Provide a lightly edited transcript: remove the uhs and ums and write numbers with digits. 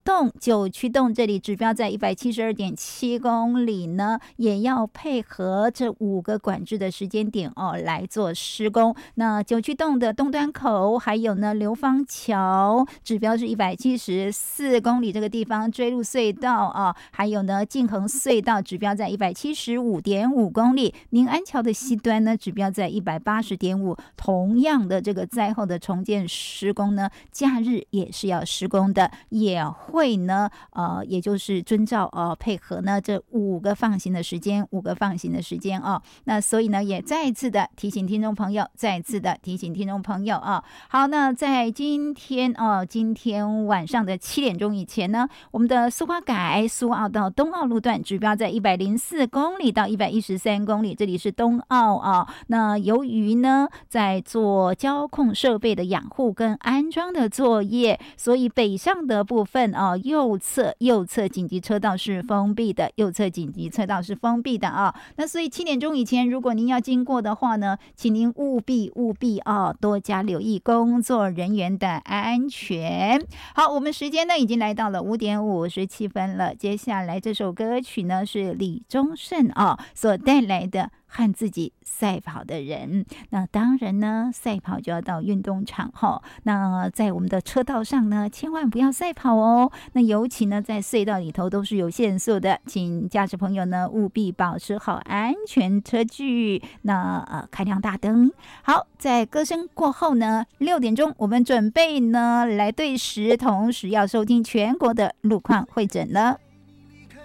九曲洞这里指标在 172.7 公里呢，也要配合这5个管制的时间点来做施工。那九曲洞的东端口还有呢流芳桥指标是174公里，这个地方追路隧道还有呢晋恒隧道指标在 175.5 公里，宁安桥的西端呢指标在 180.5。同样的这个灾后的重建施工呢，假日也是要施工的，也会呢也就是遵照配合呢这5个放行的时间那所以呢也再一次的提醒听众朋友好，那在今天晚上的7点钟以前呢，我们的苏花改苏澳到东澳路段指标在104公里到113公里，这里是东澳那由于呢在做交控设备的养护跟安装的作业，所以北上的部分右侧紧急车道是封闭的，那所以7点钟以前如果您要经过的话呢，请您务必多加留意工作人员的安全。好，我们时间呢已经来到了5点57分了，接下来这首歌曲呢是李宗盛所带来的和自己赛跑的人。那当然呢赛跑就要到运动场那在我们的车道上呢千万不要赛跑那尤其呢在隧道里头都是有限速的，请驾驶朋友呢务必保持好安全车距，那开亮大灯。好，在歌声过后呢6点钟我们准备呢来对时，同时要收听全国的路况会诊了。